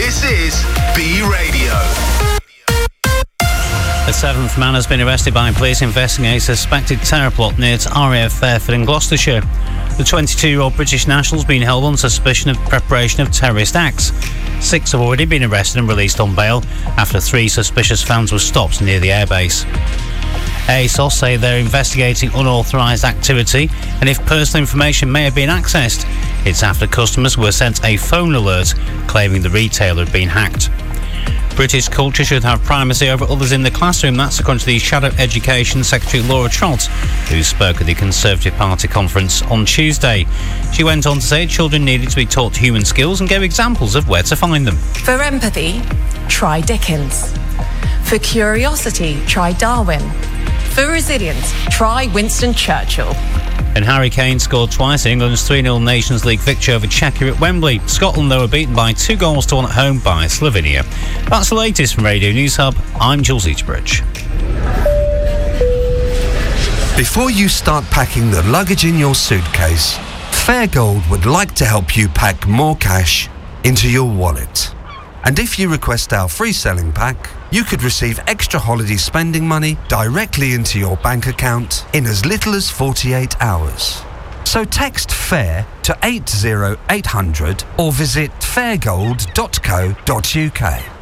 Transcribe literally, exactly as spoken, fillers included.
This is B Radio. The seventh man has been arrested by police investigating a suspected terror plot near to R A F Fairford in Gloucestershire. The twenty-two-year-old British national has been held on suspicion of preparation of terrorist acts. Six have already been arrested and released on bail after three suspicious vans were stopped near the airbase. A S O S say they're investigating unauthorised activity, and if personal information may have been accessed, it's after customers were sent a phone alert claiming the retailer had been hacked. British culture should have primacy over others in the classroom. That's according to the Shadow Education Secretary Laura Trott, who spoke at the Conservative Party conference on Tuesday. She went on to say children needed to be taught human skills and gave examples of where to find them. For empathy, try Dickens. For curiosity, try Darwin. For resilience, try Winston Churchill. And Harry Kane scored twice in England's three nil Nations League victory over Czechia at Wembley. Scotland, though, were beaten by two goals to one at home by Slovenia. That's the latest from Radio News Hub. I'm Jules Eachbridge. Before you start packing the luggage in your suitcase, Fairgold would like to help you pack more cash into your wallet. And if you request our free selling pack, you could receive extra holiday spending money directly into your bank account in as little as forty-eight hours. So text FAIR to eight zero eight hundred or visit fairgold dot co dot uk.